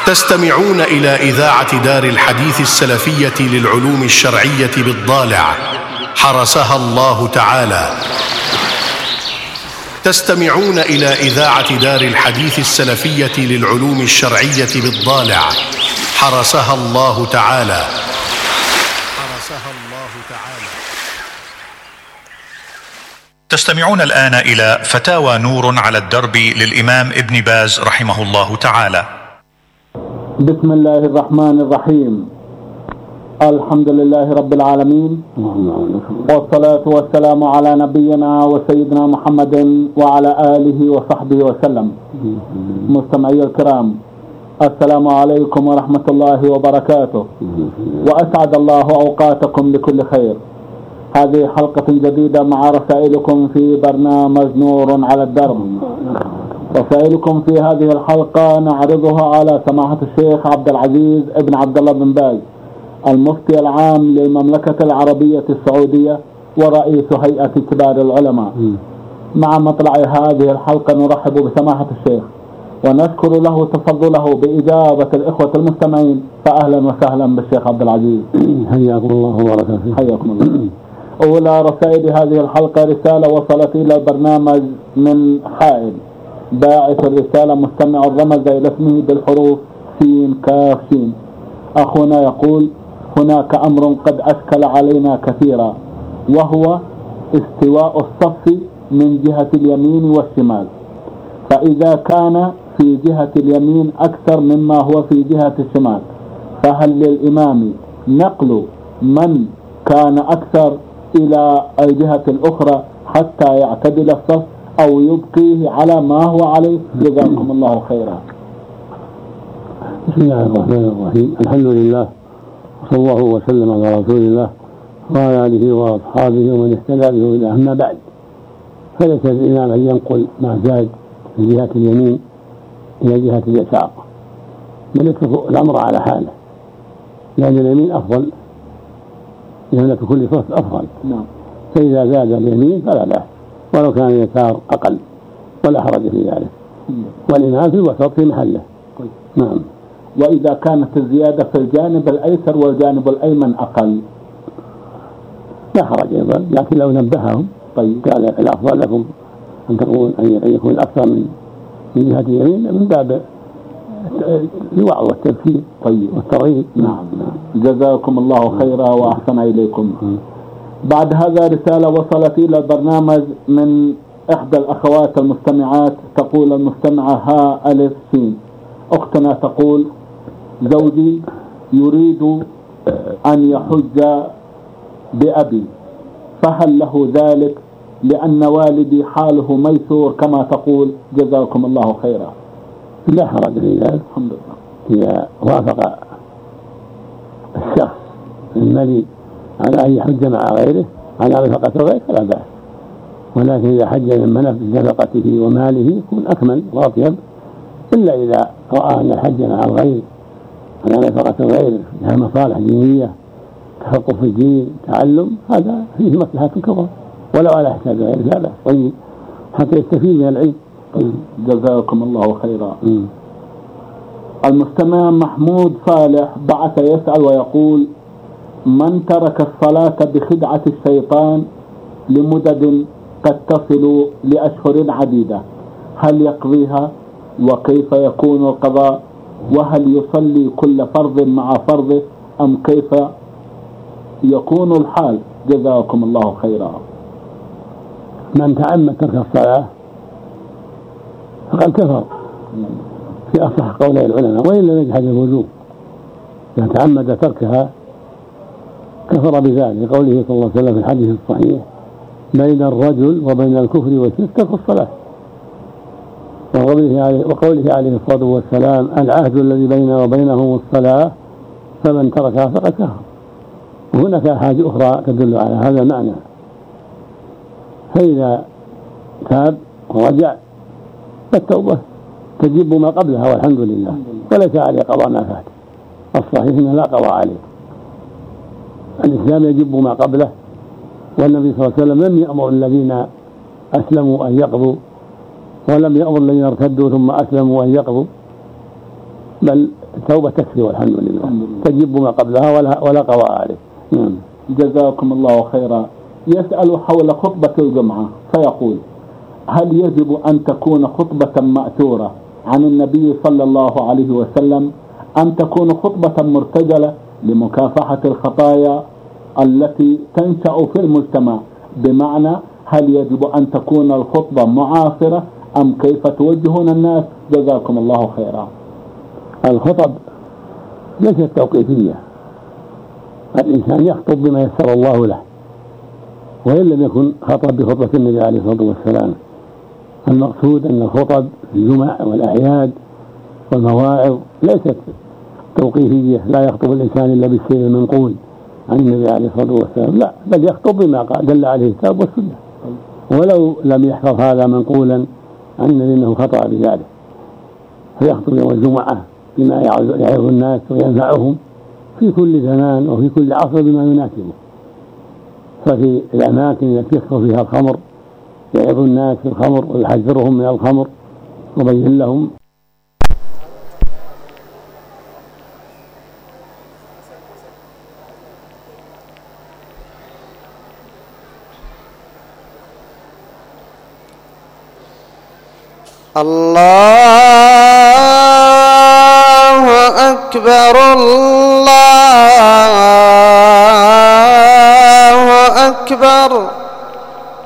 تستمعون إلى إذاعة دار الحديث السلفية للعلوم الشرعية بالضالع حرسها الله تعالى. تستمعون إلى إذاعة دار الحديث السلفية للعلوم الشرعية بالضالع حرسها الله تعالى. تستمعون الآن إلى فتاوى نور على الدرب للإمام ابن باز رحمه الله تعالى. بسم الله الرحمن الرحيم. الحمد لله رب العالمين، والصلاة والسلام على نبينا وسيدنا محمد وعلى آله وصحبه وسلم. مستمعي الكرام، السلام عليكم ورحمة الله وبركاته، وأسعد الله أوقاتكم لكل خير. هذه حلقة جديدة مع رسائلكم في برنامج نور على الدرب. رسائلكم في هذه الحلقة نعرضها على سماحة الشيخ عبد العزيز ابن عبد الله بن باز، المفتي العام للمملكة العربية السعودية ورئيس هيئة كبار العلماء. مع مطلع هذه الحلقة نرحب بسماحة الشيخ ونشكر له تفضله بإجابة الإخوة المستمعين. فأهلا وسهلا بالشيخ عبد العزيز. حياكم الله وبركاته. حياكم الله. أولى رسائل هذه الحلقة رسالة وصلت إلى البرنامج من حائل. باعث الرسالة مستمع رمز إلى اسمه بالحروف سين كاف سين. أخونا يقول: هناك أمر قد أشكل علينا كثيرا، وهو استواء الصف من جهة اليمين والشمال. فإذا كان في جهة اليمين أكثر مما هو في جهة الشمال، فهل للإمام نقل من كان أكثر إلى الجهة الأخرى حتى يعتدل الصف، أو يبقيه على ما هو عليه؟ جزاكم الله خيرا. بسم الله الرحمن الرحيم. الحمد لله، وصلى الله وسلم على رسول الله وعلى آله وأصحابه ومن اهتدى به إلى. أما بعد، فليس الإمام أن ينقل ما زاد من جهة اليمين إلى جهة اليسار، بل يترك الأمر على حاله، لأن اليمين أفضل، لأن في كل صف أفضل. فإذا زاد اليمين فلا بأس، ولو كان اليسار أقل ولا حرج في ذلك، والإمام في الوسط في محله. نعم. وإذا كانت الزيادة في الجانب الأيسر والجانب الأيمن أقل لا حرج أيضا، لكن لو نبههم قال الأفضل لكم أن يكون الأكثر من جهة اليمين من باب الوعظ والتذكير والترغيب. نعم. جزاكم الله خيرا وأحسن إليكم. بعد هذا رسالة وصلت إلى البرنامج من إحدى الأخوات المستمعات. تقول المستمعة ها ألف سين. أختنا تقول: زوجي يريد أن يحج بأبي، فهل له ذلك؟ لأن والدي حاله ميسور كما تقول. جزاكم الله خيرا. لا حرج في ذلك، الحمد لله. إذا وافق الشخص الملي على أن يحج مع غيره على نفقة الغير فلا بأس، ولكن إذا حج من نفقته وماله يكون أكمل وأطيب، إلا إذا رأى أن الحج مع الغير على نفقة الغير لها مصالح دينية، تفقه في الدين، تعلم، هذا فيه مصلحة كبرى، ولو على حساب غير لا بأس، طيب حتى يستفيد من العلم. جزاكم الله خيرا. المستمع محمود صالح بعث يسأل ويقول: من ترك الصلاة بخدعة الشيطان لمدد قد تصل لأشهر عديدة، هل يقضيها؟ وكيف يكون القضاء؟ وهل يصلي كل فرض مع فرضه أم كيف يكون الحال؟ جزاكم الله خيرا. من تعمد ترك الصلاة فقد كفر في أصح قولي العلماء، وإن لم يجحد الوجوب. إذا تعمد تركها كفر بذلك، قوله صلى الله عليه وسلم في الحديث الصحيح: بين الرجل وبين الكفر والشرك ترك الصلاة. وقوله عليه الصلاة والسلام: العهد الذي بيننا وبينهم الصلاة، فمن تركها فقد كفر. وهناك أحاديث أخرى تدل على هذا المعنى. فإذا تاب ورجع فالتوبة تجب ما قبلها والحمد لله، وليس عليه قضاء ما فات. الصحيح أنه لا قضاء عليه. الإسلام يجب ما قبله، والنبي صلى الله عليه وسلم لم يأمر الذين أسلموا أن يقضوا، ولم يأمر الذين ارتدوا ثم أسلموا أن يقضوا، بل التوبة تكفي والحمد لله، تجب ما قبلها ولا قضاء عليه. جزاكم الله خيرا. يسأل حول خطبة الجمعة فيقول: هل يجب أن تكون خطبة مأثورة عن النبي صلى الله عليه وسلم أم تكون خطبة مرتجلة لمكافحة الخطايا التي تنشأ في المجتمع؟ بمعنى هل يجب أن تكون الخطبة معاصرة أم كيف توجهون الناس؟ جزاكم الله خيرا. الخطب ليست توقيفية، الإنسان يخطب بما يسر الله له، وإن لم يكن خطب بخطبة النبي عليه الصلاة والسلام. المقصود أن الخطب في الجمع والأعياد والمواعظ ليست توقيفية، لا يخطب الإنسان إلا بالشيء المنقول عن النبي عليه الصلاة والسلام، لا، بل يخطب بما دل عليه الكتاب والسنة، ولو لم يحفظ هذا منقولا عن النبي أنه خطأ بذلك، فيخطب يوم الجمعة بما يعظ الناس وينفعهم في كل زمان وفي كل عصر بما يناسبه. ففي الأماكن التي يكثر فيها الخمر يعظ الناس في الخمر ويحذرهم من الخمر ويبين لهم. الله أكبر.